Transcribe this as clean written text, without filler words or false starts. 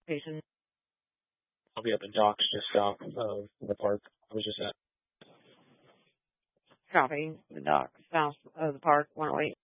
Location. I'll be up at docks just south of the park I was just at. Copy. The dock south of the park. 108.